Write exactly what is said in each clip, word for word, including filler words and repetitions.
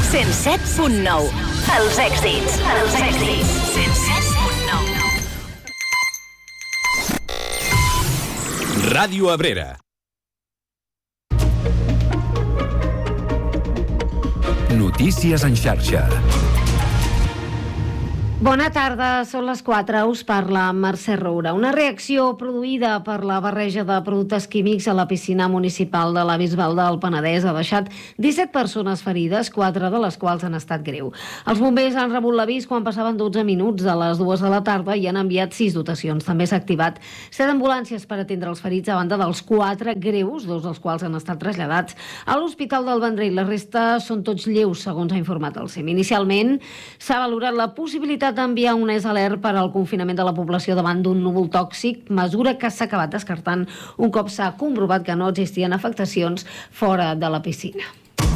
cent set punt nou. Els èxits. Els èxits. cent set punt nou. Ràdio Abrera. Notícies en xarxa. Bona tarda, són les quatre, us parla Mercè Roura. Una reacció produïda per la barreja de productes químics a la piscina municipal de la Bisbal del Penedès ha deixat disset persones ferides, quatre de les quals han estat greu. Els bombers han rebut l'avís quan passaven dotze minuts de les dues de la tarda i han enviat sis dotacions. També s'ha activat set ambulàncies per atendre els ferits a banda dels quatre greus, dos dels quals han estat traslladats a l'Hospital del Vendrell. La resta són tots lleus, segons ha informat el C E M. Inicialment s'ha valorat la possibilitat d'enviar un S alert per al confinament de la població davant d'un núvol tòxic, mesura que s'ha acabat descartant un cop s'ha comprovat que no existien afectacions fora de la piscina.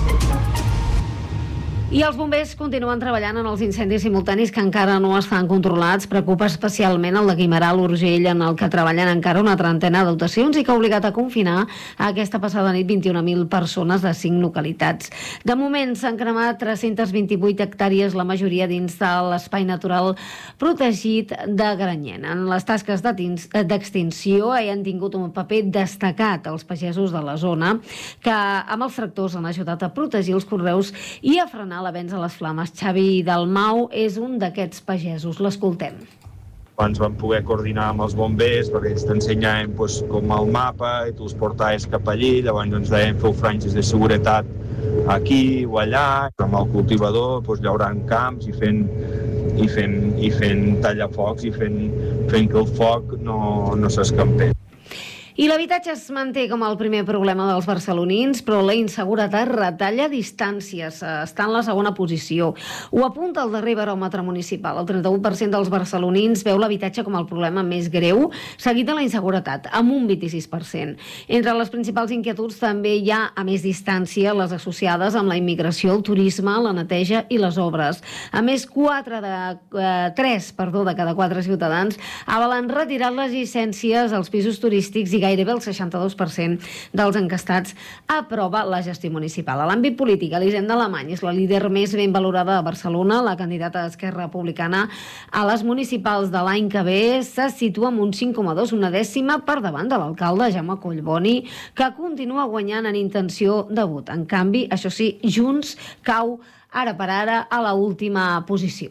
I els bombers continuen treballant en els incendis simultanis que encara no estan controlats. Preocupa especialment el de Guimerà, l'Urgell, en el que treballen encara una trentena de dotacions i que ha obligat a confinar a aquesta passada nit vint-i-una mil persones de cinc localitats. De moment s'han cremat tres-centes vint-i-vuit hectàrees, la majoria dins de l'espai natural protegit de Granyena. En les tasques d'extinció hi han tingut un paper destacat els pagesos de la zona, que amb els tractors han ajudat a protegir els conreus i a frenar l'avenç a les flames. Xavi Dalmau és un d'aquests pagesos. L'escoltem. Ens vam poder coordinar amb els bombers perquè ells t'ensenyaven doncs, com el mapa i tu els portaves cap allí, llavors ens deien feu franges de seguretat aquí o allà, amb el cultivador doncs, llaurant camps i fent, i fent, i fent tallafocs i fent, fent que el foc no, no s'escampés. I l'habitatge es manté com el primer problema dels barcelonins, però la inseguretat retalla distàncies. Està en la segona posició. Ho apunta el darrer baròmetre municipal. El trenta-u per cent dels barcelonins veu l'habitatge com el problema més greu, seguit de la inseguretat, amb un vint-i-sis per cent. Entre les principals inquietuds també hi ha, a més distància, les associades amb la immigració, el turisme, la neteja i les obres. A més, quatre de, eh, tres perdó, de cada quatre ciutadans avalen retirar les llicències als pisos turístics i gairebé el seixanta-dos per cent dels encastats aprova la gestió municipal. A l'àmbit polític, Elisenda Alemany és la líder més ben valorada de Barcelona. La candidata d'Esquerra Republicana a les municipals de l'any que ve se situa amb un cinc coma dos, una dècima per davant de l'alcalde Jaume Collboni, que continua guanyant en intenció de vot. En canvi, això sí, Junts cau ara per ara a la última posició.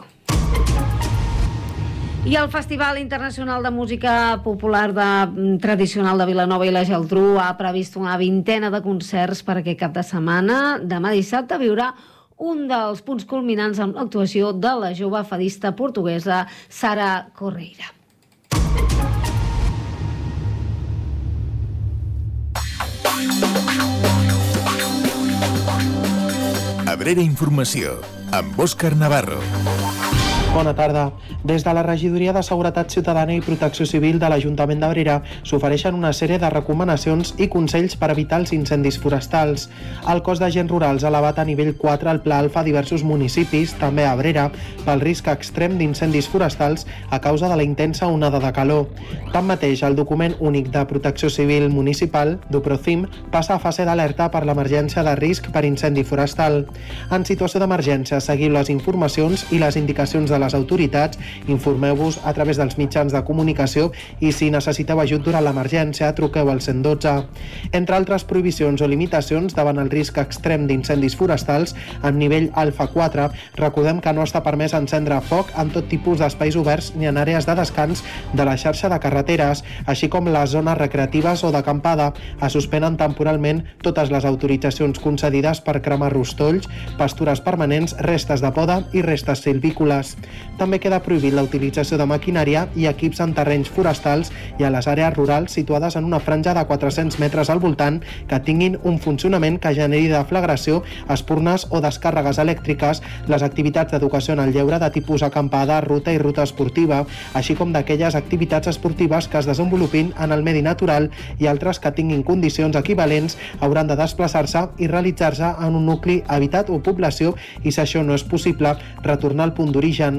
I el Festival Internacional de Música Popular de, Tradicional de Vilanova i la Geltrú ha previst una vintena de concerts per aquest cap de setmana. Demà dissabte viurà un dels punts culminants amb l'actuació de la jove fadista portuguesa Sara Correira. Abrera Informació, amb Òscar Navarro. Bona tarda. Des de la Regidoria de Seguretat Ciutadana i Protecció Civil de l'Ajuntament d'Abrera s'ofereixen una sèrie de recomanacions i consells per evitar els incendis forestals. El cos d'agents rurals ha elevat a nivell quatre el Pla Alfa a diversos municipis, també a Abrera, pel risc extrem d'incendis forestals a causa de la intensa onada de calor. Tanmateix, el document únic de Protecció Civil Municipal, DUPROCIM, passa a fase d'alerta per l'emergència de risc per incendi forestal. En situació d'emergència, seguiu les informacions i les indicacions de les autoritats, informeu-vos a través dels mitjans de comunicació i si necessiteu ajut durant l'emergència, truqueu al cent dotze. Entre altres prohibicions o limitacions davant el risc extrem d'incendis forestals, en nivell alfa quatre, recordem que no està permès encendre foc en tot tipus d'espais oberts ni en àrees de descans de la xarxa de carreteres, així com les zones recreatives o d'acampada. Es suspenen temporalment totes les autoritzacions concedides per cremar rostolls, pastures permanents, restes de poda i restes silvícoles. També queda prohibit la utilització de maquinària i equips en terrenys forestals i a les àrees rurals situades en una franja de quatre-cents metres al voltant que tinguin un funcionament que generi deflagració, espurnes o descàrregues elèctriques, les activitats d'educació en el lleure de tipus acampada, ruta i ruta esportiva, així com d'aquelles activitats esportives que es desenvolupin en el medi natural i altres que tinguin condicions equivalents hauran de desplaçar-se i realitzar-se en un nucli habitat o població i, si això no és possible, retornar al punt d'origen.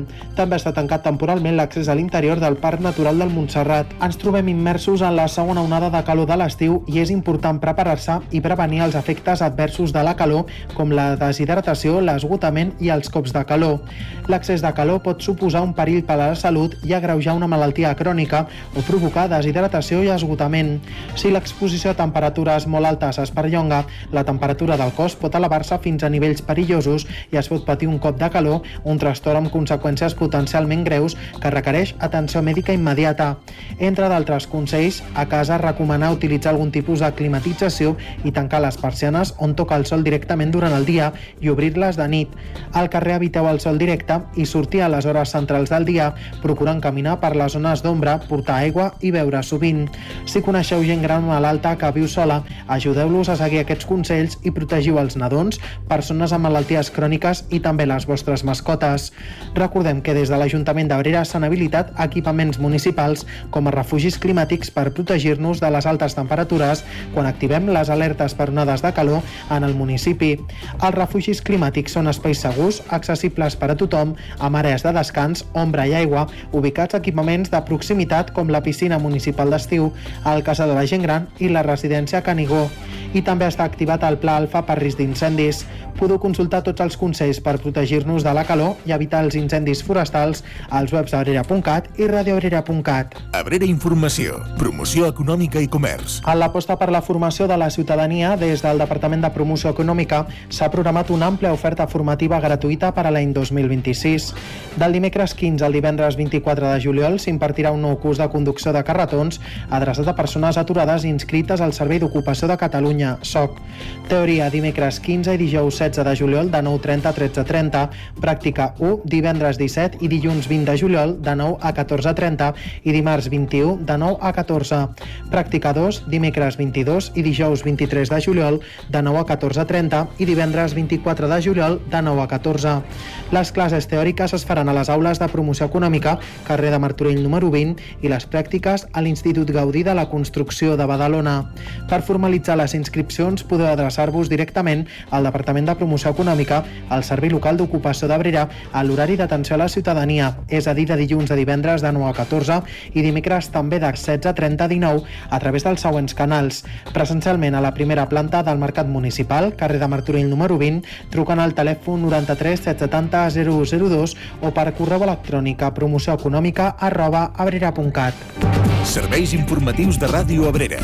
Camp. També està tancat temporalment l'accés a l'interior del Parc Natural del Montserrat. Ens trobem immersos en la segona onada de calor de l'estiu i és important preparar-se i prevenir els efectes adversos de la calor, com la deshidratació, l'esgotament i els cops de calor. L'accés de calor pot suposar un perill per a la salut i agreujar una malaltia crònica o provocar deshidratació i esgotament. Si l'exposició a temperatures molt altes es perllonga, la temperatura del cos pot elevar-se fins a nivells perillosos i es pot patir un cop de calor o un trastorn amb conseqüències potencialment greus que requereix atenció mèdica immediata. Entre d'altres consells, a casa recomanar utilitzar algun tipus de climatització i tancar les persianes on toca el sol directament durant el dia i obrir-les de nit. Al carrer eviteu el sol directe i sortir a les hores centrals del dia, procurant caminar per les zones d'ombra, portar aigua i beure sovint. Si coneixeu gent gran malalta que viu sola, ajudeu-los a seguir aquests consells i protegiu els nadons, persones amb malalties cròniques i també les vostres mascotes. Recordem que des de l'Ajuntament d'Abrera s'han habilitat equipaments municipals com a refugis climàtics per protegir-nos de les altes temperatures quan activem les alertes per onades de calor en el municipi. Els refugis climàtics són espais segurs, accessibles per a tothom, amb àrees de descans, ombra i aigua, ubicats a equipaments de proximitat com la piscina municipal d'estiu, el casal de la gent gran i la residència Canigó. I també està activat el Pla Alfa per risc d'incendis. Podeu consultar tots els consells per protegir-nos de la calor i evitar els incendis forestals als webs abrera punt cat i radioabrera punt cat. Abrera Informació, promoció econòmica i comerç. En l'aposta per la formació de la ciutadania, des del Departament de Promoció Econòmica s'ha programat una àmplia oferta formativa gratuïta per a l'any dos mil vint-i-sis. Del dimecres quinze al divendres vint-i-quatre de juliol s'impartirà un nou curs de conducció de carretons adreçat a persones aturades inscrites al Servei d'Ocupació de Catalunya, S O C. Teoria dimecres quinze i dijous setze de juliol de nou trenta a tretze trenta, pràctica u divendres disset i dilluns vint de juliol de nou a catorze trenta i dimarts vint-i-u de nou a catorze. Pràctica dos dimecres vint-i-dos i dijous vint-i-tres de juliol de nou a catorze trenta i divendres vint-i-quatre de juliol de nou a catorze. Les classes teòriques es faran a les aules de promoció econòmica, carrer de Martorell número vint, i les pràctiques a l'Institut Gaudí de la Construcció de Badalona. Per formalitzar les inscripcions podeu adreçar-vos directament al Departament de Promoció Econòmica, al Servei Local d'Ocupació d'Abrera, a l'horari d'atenció a la ciutadania, és a dir, de dilluns a divendres de nou a catorze i dimecres també de setze trenta a dinou a través dels següents canals. Presencialment a la primera planta del Mercat Municipal, carrer de Martorell número vint, trucant al telèfon noranta-tres set setanta zero zero dos o per correu electrònic a promocioeconòmica arroba abrera punt cat. Serveis informatius de Ràdio Abrera.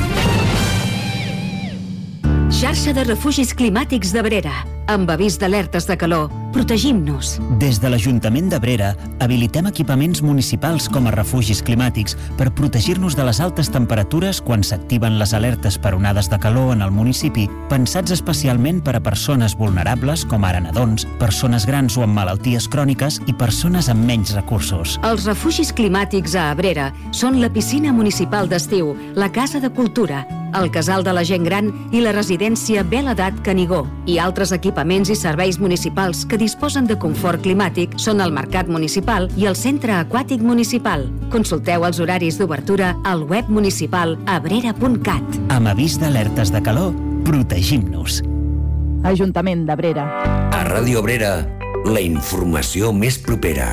Xarxa de refugis climàtics d'Abrera. Amb avís d'alertes de calor, protegim-nos. Des de l'Ajuntament d'Abrera habilitem equipaments municipals com a refugis climàtics per protegir-nos de les altes temperatures quan s'activen les alertes per onades de calor en el municipi, pensats especialment per a persones vulnerables com ara nadons, persones grans o amb malalties cròniques i persones amb menys recursos. Els refugis climàtics a Abrera són la piscina municipal d'estiu, la Casa de Cultura, el Casal de la Gent Gran i la residència Beladat Canigó. I altres equipaments i serveis municipals que disposen de confort climàtic són el Mercat Municipal i el Centre Aquàtic Municipal. Consulteu els horaris d'obertura al web municipal abrera punt cat. Amb avís d'alertes de calor, protegim-nos. Ajuntament d'Abrera. A Ràdio Abrera, la informació més propera.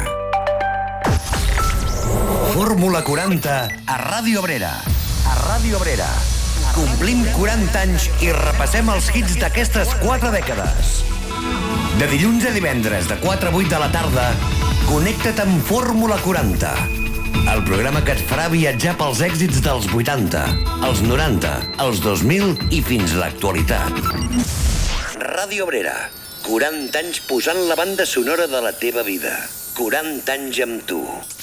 Fórmula quaranta a Ràdio Abrera. A Ràdio Abrera. Complim quaranta anys i repassem els hits d'aquestes quatre dècades. De dilluns a divendres, de quatre a vuit de la tarda, connecta't amb Fórmula quaranta, el programa que et farà viatjar pels èxits dels vuitanta, els noranta, els dos mil i fins a l'actualitat. Ràdio Abrera, quaranta anys posant la banda sonora de la teva vida. quaranta anys amb tu.